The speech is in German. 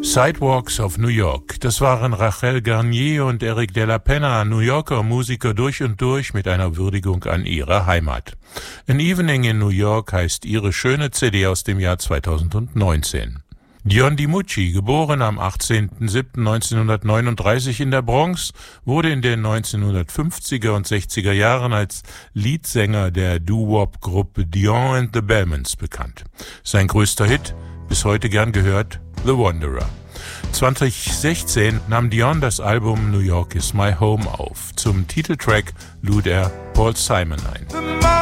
Sidewalks of New York. Das waren Rachel Garnier und Eric de la Penna, New Yorker Musiker durch und durch mit einer Würdigung an ihre Heimat. An Evening in New York heißt ihre schöne CD aus dem Jahr 2019. Dion DiMucci, geboren am 18.07.1939 in der Bronx, wurde in den 1950er und 60er Jahren als Leadsänger der Doo-Wop-Gruppe Dion and the Bellmans bekannt. Sein größter Hit, bis heute gern gehört, The Wanderer. 2016 nahm Dion das Album New York is My Home auf. Zum Titeltrack lud er Paul Simon ein.